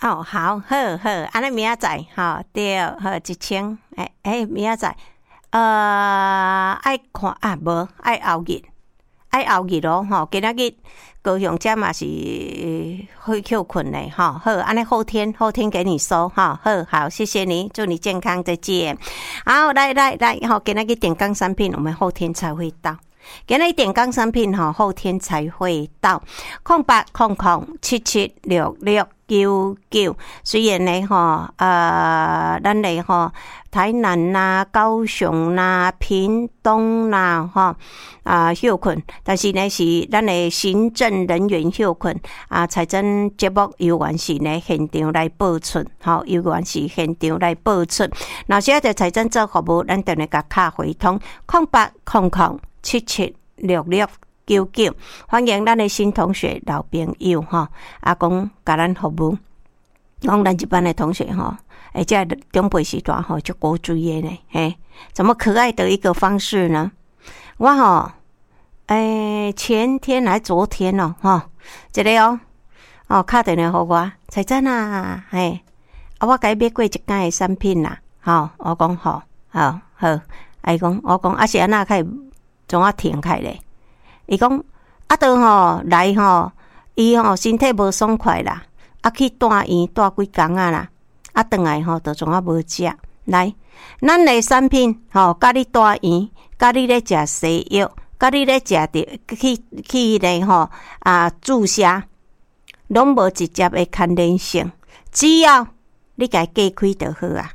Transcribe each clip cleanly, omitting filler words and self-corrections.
哦，好，好，安尼明仔载，吼，对，好1000，明仔载，爱看啊，无爱后日咯，吼，今仔日高雄遮嘛是会休困嘞，吼，好，安尼后天给你收，哈，好，谢谢你，祝你健康，再见。好，来，吼，今仔日点钢商品，我们后天才会到。今日点钢商品吼，后天才会到。0800776699。虽然呢吼，咱嘞吼，台南啦、高雄啦、屏东啦吼休困，但是呢是咱的行政人员休困财政节目有关系呢现场来播出，吼，有关系现场来播出。若是要在财政做服务，咱等下甲卡回通0800776699，欢迎咱的新同学、老朋友哈，讲甲咱服务，讲咱一班的同学哈，这中辈时段哈就国主业呢，怎么可爱的一个方式呢？我哈，前天还昨天哦，哈，一个打电话给我，彩珍啊，我该买过一间的产品啦，好，我讲好，伊讲，我讲是安那开怎停开咧？伊讲都来伊身体无爽快啦，去住院住几工啦，转来就怎无食。来，咱的产品甲你住院，甲你咧食西药，甲你咧食着去咧注射，拢无直接的牵连性，只要你甲架开就好啊，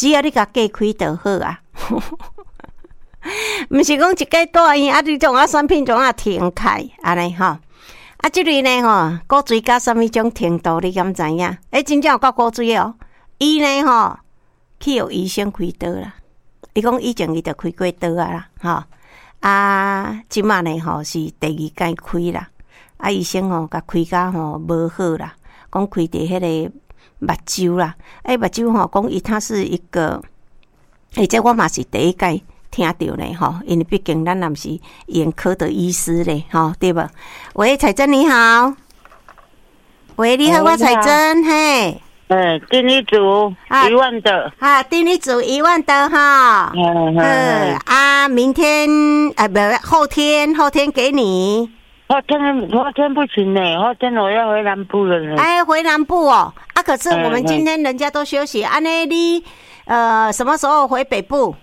毋是讲一家住院你种产品种停开安尼吼。这类呢古锥甲什么种程度你敢知影？真正有够古锥哦。伊呢去有医生开刀啦，伊讲以前伊就开过刀啦，即马呢是第2间开啦。医生甲开甲无好啦，讲开伫迄个目睭啦，目睭讲伊它是一个，这我嘛是第一届听到呢吼，因为毕竟咱也不是眼科的医师嘞吼，对吧？喂，彩珍你好，喂，你好，我彩珍，嘿， 订一组1万的， 订一组1万的哈，明天后天给你， 后天不行呢，后天我要回南部了呢。 回南部哦，可是我们今天人家都休息，你什么时候回北部？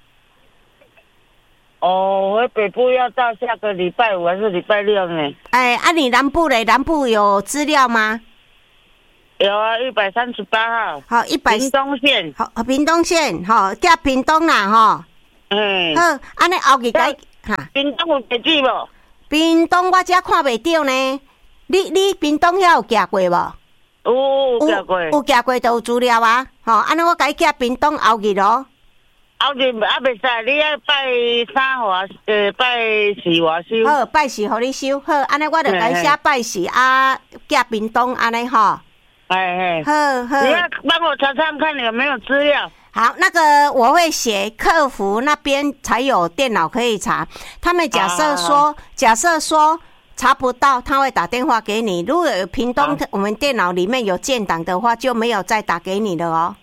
回北部要到下个礼拜5还是礼拜6呢？ 你南部嘞？南部有资料吗？ 有啊，138号。好 ，100 屏东县。 好，屏东县，叫屏东啦，好，你后日该屏东有地址无？ 屏东我遮看袂到呢。你屏东遐有行过无？ 有行过。 有行过就有资料啊。安尼我该寄屏东后日咯。 后日袂使，你要拜3号拜4我收。 好，拜4互你收。好，安尼我就该写拜4寄屏东安尼吼。好。 你要帮我查查看有没有资料。 好，那个我会写，客服那边才有电脑可以查。他们假设说查不到，他会打电话给你。如果有屏东我们电脑里面有建档的话，就没有再打给你了哦。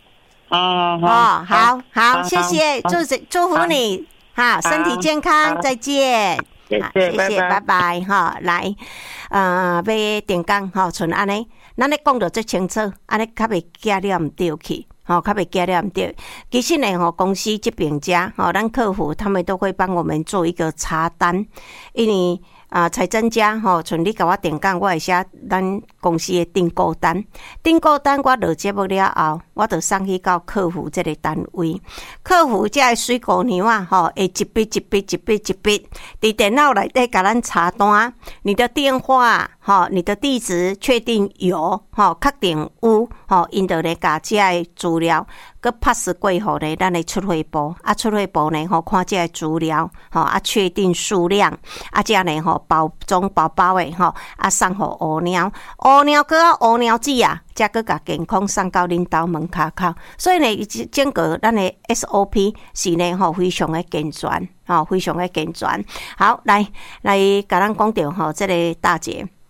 好，谢谢，祝福你身体健康，再见。谢谢，拜拜来，要电工剩安尼，咱咧讲到最清楚，安尼较袂记了唔对去。较袂记了唔对。其实呢，公司这边家咱客服他们都会帮我们做一个查单，因为财政家像你甲我电讲，我会写咱公司的订购单，我落节目了后，我就送去到客服这个单位，客服这个水果娘会一笔，伫电脑内底甲咱查单，你的电话你的地址确定有确定有因就来甲这个资料佮 pass 过后呢，咱的出货部出货部呢看这个资料确定数量这呢包装包的送互乌鸟佮乌鸟子才佮甲健康送到恁兜门口口。所以呢，整个咱的 SOP 是呢非常的健全非常的健全。好，来甲咱讲到这个大姐。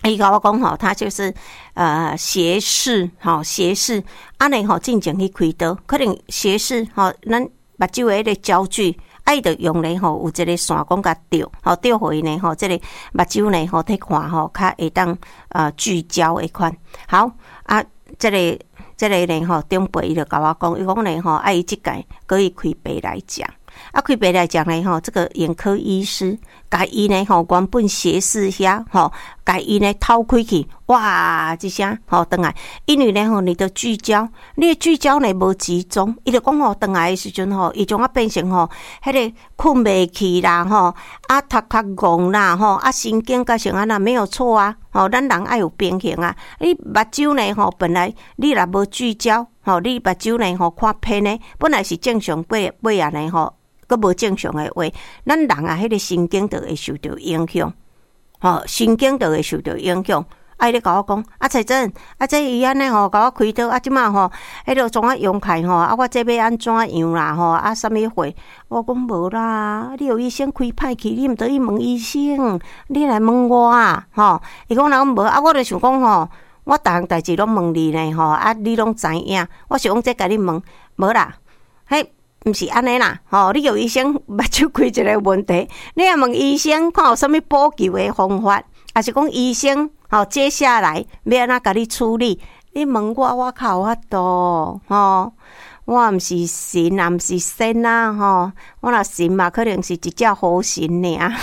伊甲我讲吼，他就是斜视，斜视，安尼吼进前去开刀，可能斜视吼，咱目睭的迄个焦距，伊就用咧吼有一个线讲甲调互伊呢吼，这个目睭呢吼，睇看吼，较会当聚焦的款。好啊，这个呢吼，长辈伊就甲我讲，伊讲呢吼，伊即届可以开白来讲。开白来讲呢，这个眼科医师甲伊呢，原本斜视遐，甲伊呢偷开去，哇，一声，转来，因为呢，你的聚焦，你的聚焦呢无集中，伊就讲转来的时阵伊将变成迄个困袂去啦，头壳戆啦，神经甲像安那没有错啊，咱人爱有平衡啊，你目睭呢，本来你若无聚焦，你目睭呢，看偏呢，本来是正常尾啊呢，佫无正常诶话，咱人啊，迄个神经就会受到影响，神经就会受到影响。伊咧甲我讲，彩珍，这伊安尼甲我开刀，即马迄个怎啊用开我这要安怎样啦啥物货？我讲无啦，你有医生开歹去，你毋得去问医生，你来问我伊讲若无我就想讲我逐项代志拢问你呢你拢知影，我想讲这甲你问，无啦，嘿。毋是安尼啦，你有医生目睭开一个问题，你也问医生看有啥物补救的方法，还是讲医生接下来要安怎甲你处理？你问我较有法度我毋是神也毋是仙啊我若神嘛，可能是一只好神尔。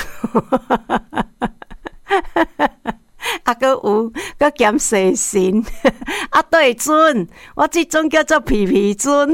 佫兼细神对准，我即阵叫做皮皮准。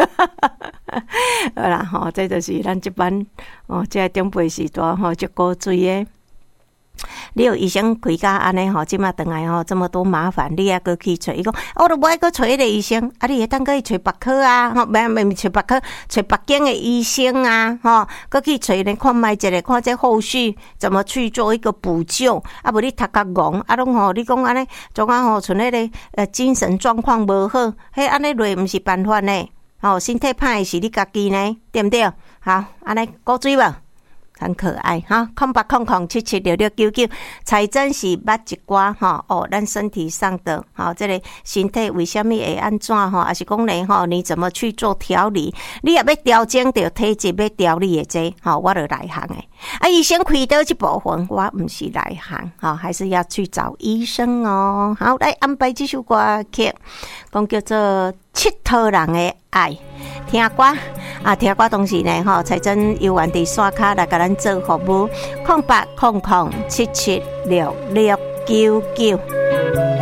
好啦这就是咱这班这个长辈时代足古锥的。你有医生开甲安尼即马转来这么多麻烦，你还佫去找伊讲，我都无爱佫找迄个医生，你会当佫去找别科啊，免找别科，找别间的医生啊，佫去找咧看卖一个，看这后续怎么去做一个补救，无你头壳戆，拢你讲安尼，总像像迄个精神状况无好，迄安尼落毋是办法呢，身体歹是你家己呢，对毋对？好，安尼古锥无？很可爱0800776699，彩珍是捌一寡咱身体上的这个身体为什么会安怎还是讲呢你怎么去做调理？你也要调整到体质，要调理的这我就来行的。医生开刀这部分我不是来行还是要去找医生哦。好，来安排这首歌曲，讲叫做佚佗人的爱。听歌听歌同时呢彩珍有缘伫线卡来甲咱做服务，0800776699。